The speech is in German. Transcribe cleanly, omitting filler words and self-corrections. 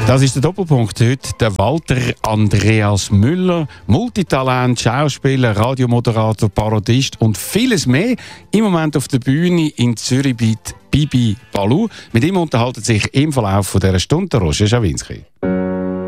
Das ist der Doppelpunkt heute. Der Walter Andreas Müller, Multitalent, Schauspieler, Radiomoderator, Parodist und vieles mehr. Im Moment auf der Bühne in Zürich bei Bibi Balu. Mit ihm unterhalten sich im Verlauf dieser Stunde Roger Schawinski.